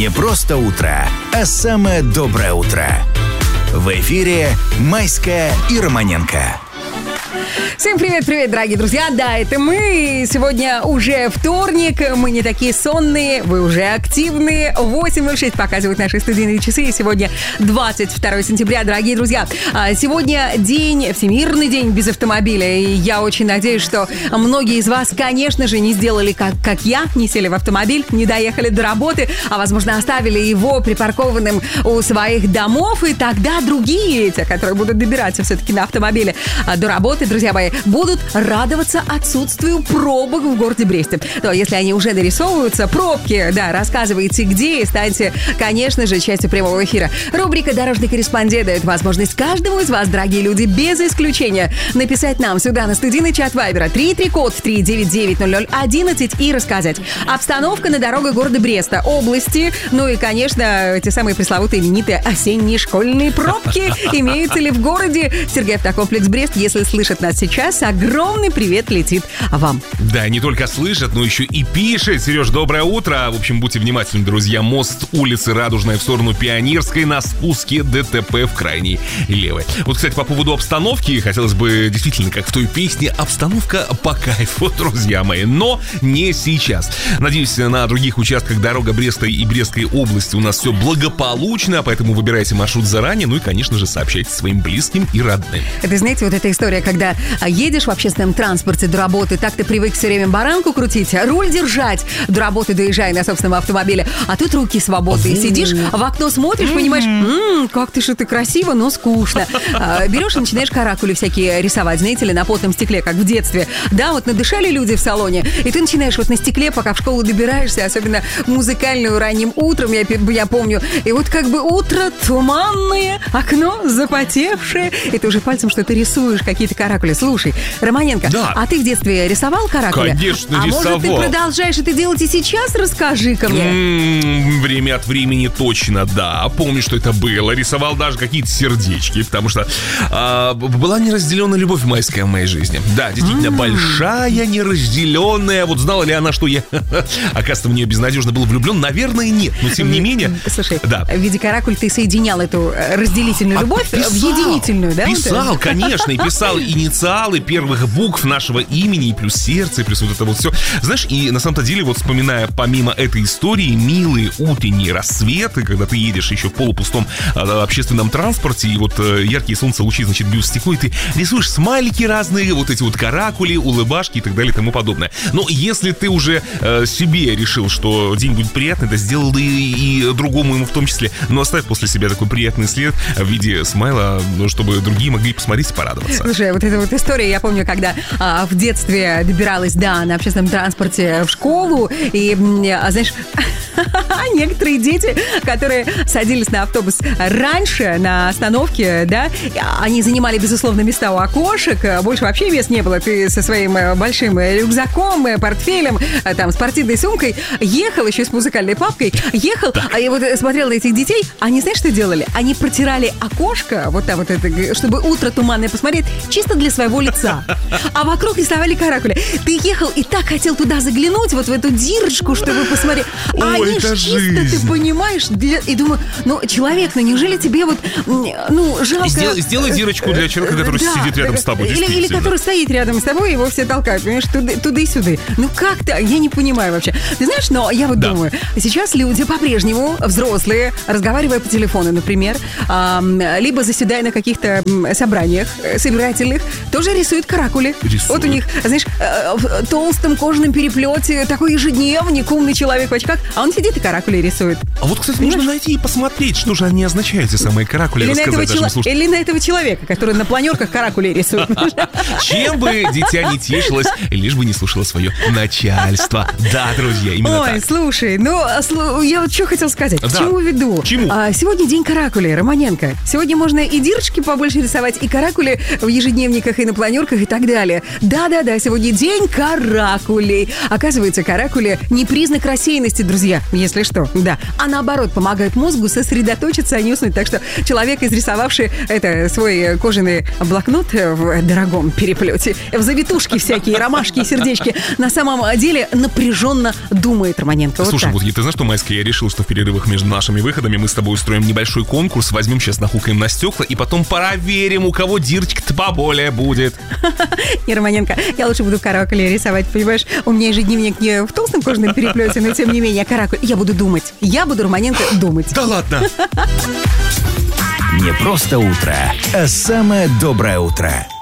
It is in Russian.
Не просто утро, а самое доброе утро. В эфире Майская и Романенко. Всем привет, дорогие друзья. Да, это мы. Сегодня уже вторник. Мы не такие сонные, вы уже активные. 8:06 показывают наши студийные часы. И сегодня 22 сентября, дорогие друзья. Сегодня Всемирный день без автомобиля. И я очень надеюсь, что многие из вас, конечно же, не сделали как я. Не сели в автомобиль, не доехали до работы, а, возможно, оставили его припаркованным у своих домов. И тогда другие, те, которые будут добираться все-таки на автомобиле до работы, друзья мои, будут радоваться отсутствию пробок в городе Бресте. То если они уже дорисовываются, пробки, да, рассказывайте где и станьте, конечно же, частью прямого эфира. Рубрика «Дорожный корреспондент» дает возможность каждому из вас, дорогие люди, без исключения, написать нам сюда на студийный чат Вайбера 33-код 399-0011 и рассказать. Обстановка на дорогах города Бреста, области, ну и, конечно, те самые пресловутые именитые осенние школьные пробки. Имеются ли в городе? Сергей Автокомплекс Брест, если слышит нас сейчас, огромный привет летит вам. Да, не только слышит, но еще и пишет. Сереж, доброе утро. В общем, будьте внимательны, друзья. Мост улицы Радужная в сторону Пионерской на спуске ДТП в крайней левой. Вот, кстати, по поводу обстановки, хотелось бы действительно, как в той песне, обстановка по кайфу, друзья мои, но не сейчас. Надеюсь, на других участках дорога Бреста и Брестской области у нас все благополучно, поэтому выбирайте маршрут заранее, ну и, конечно же, сообщайте своим близким и родным. Это, знаете, вот эта история, когда едешь в общественном транспорте до работы, так ты привык все время баранку крутить, руль держать, до работы доезжая на собственном автомобиле, а тут руки свободные. Сидишь, в окно смотришь, понимаешь, как ты что-то красиво, но скучно. Берешь и начинаешь каракули всякие рисовать, знаете ли, на потном стекле, как в детстве. Да, вот надышали люди в салоне, и ты начинаешь вот на стекле, пока в школу добираешься, особенно музыкальную ранним утром, я помню, и вот как бы утро туманное, окно запотевшее, и ты уже пальцем что-то рисуешь, какие-то каракули. Слушай, Романенко, да. А ты в детстве рисовал каракули? Конечно, рисовал. А может, ты продолжаешь это делать и сейчас? Расскажи-ка мне. Время от времени точно, да. Помню, что это было. Рисовал даже какие-то сердечки, потому что была неразделенная любовь майская в моей жизни. Да, действительно, большая, неразделенная. Вот знала ли она, что я, оказывается, в нее безнадежно был влюблен? Наверное, нет. Но тем не менее... Слушай, да. В виде каракуль ты соединял эту разделительную любовь в единительную, да? Писал, конечно, и писал инициалы первых букв нашего имени, и плюс сердце, и плюс вот это вот все. Знаешь, и на самом-то деле, вот вспоминая помимо этой истории милые утренние рассветы, когда ты едешь еще в полупустом общественном транспорте, и вот яркие солнцелучи, значит, бьют в стекло, и ты рисуешь смайлики разные, вот эти вот каракули, улыбашки и так далее и тому подобное. Но если ты уже себе решил, что день будет приятный, да сделал и другому ему в том числе, но оставь после себя такой приятный след в виде смайла, чтобы другие могли посмотреть и порадоваться. Слушай, вот эта вот история, я помню, когда в детстве добиралась, да, на общественном транспорте в школу, и, знаешь, некоторые дети, которые садились на автобус раньше на остановке, да, они занимали, безусловно, места у окошек, больше вообще мест не было, ты со своим большим рюкзаком, портфелем, там, спортивной сумкой ехал, еще с музыкальной папкой, ехал, а я вот смотрела на этих детей, они, знаешь, что делали? Они протирали окошко, вот там вот это, чтобы утро туманное посмотреть, чисто для своего лица. А вокруг рисовали каракули. Ты ехал и так хотел туда заглянуть, вот в эту дырочку, чтобы посмотреть. А они чисто, жизнь. Ты понимаешь, и думаю, человек, неужели тебе вот, жалко... Сделай дырочку для человека, который сидит рядом с тобой. Или который стоит рядом с тобой, его все толкают, понимаешь, туда и сюда. Как-то, я не понимаю вообще. Ты знаешь, но я вот думаю, сейчас люди по-прежнему, взрослые, разговаривая по телефону, например, либо заседая на каких-то собраниях собирательных, тоже рисуют каракули. Вот у них, знаешь, в толстом кожаном переплете такой ежедневник, умный человек в очках, а он сидит и каракули рисует. А вот, кстати, нужно найти и посмотреть, что же они означают, эти самые каракули, рассказать нашим слушателям. Или на этого человека, который на планерках каракули рисует. Чем бы дитя не тешилось, лишь бы не слушало свое начальство. Да, друзья, именно так. Ой, слушай, я вот что хотел сказать. К чему веду? Чему? Сегодня день каракулей, Романенко. Сегодня можно и дырочки побольше рисовать, и каракули в ежедневниках, и на планерках, и так далее. Да-да-да, сегодня день каракулей. Оказывается, каракули не признак рассеянности, друзья. если что, да. А наоборот, помогают мозгу сосредоточиться, а не уснуть. Так что человек, изрисовавший свой кожаный блокнот в дорогом переплете, в завитушки всякие, ромашки и сердечки, на самом деле напряженно думает, Романенко. Слушай, вот ты знаешь, что, Майская, я решил, что в перерывах между нашими выходами мы с тобой устроим небольшой конкурс, возьмем сейчас, нахукаем на стекла и потом проверим, у кого дирочка-то поболее будет. И, Романенко, я лучше буду каракули рисовать, понимаешь? У меня ежедневник не в толстом кожаном переплете, но тем не менее, каракуль. Я буду думать. Я буду, Романенко, думать. Да ладно. Не просто утро, а самое доброе утро.